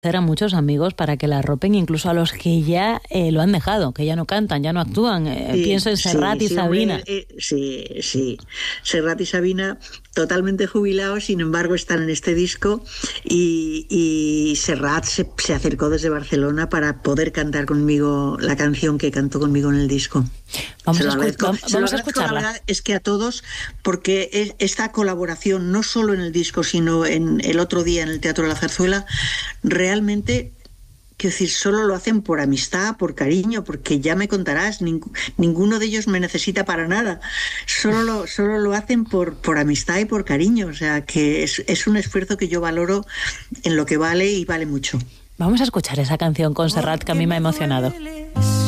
a muchos amigos para que la arropen, incluso a los que ya lo han dejado, que ya no cantan, ya no actúan. Pienso en Serrat y Sabina. Sí. Serrat y Sabina totalmente jubilados, sin embargo están en este disco y Serrat se acercó desde Barcelona para poder cantar conmigo la canción que cantó conmigo en el disco. Vamos a escucharla. La verdad es que a todos, porque esta colaboración, no solo en el disco, sino en el otro día en el Teatro de la Zarzuela, realmente, quiero decir, solo lo hacen por amistad, por cariño, porque ya me contarás, ninguno de ellos me necesita para nada, solo lo hacen por amistad y por cariño, o sea que es un esfuerzo que yo valoro en lo que vale y vale mucho. Vamos a escuchar esa canción con Serrat que a mí me ha emocionado.